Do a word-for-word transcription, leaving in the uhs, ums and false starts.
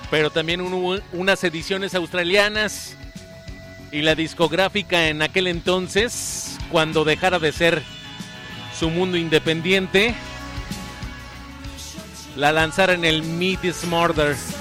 pero también hubo unas ediciones australianas y la discográfica en aquel entonces, cuando dejara de ser su mundo independiente, la lanzara en el Meat is Murder.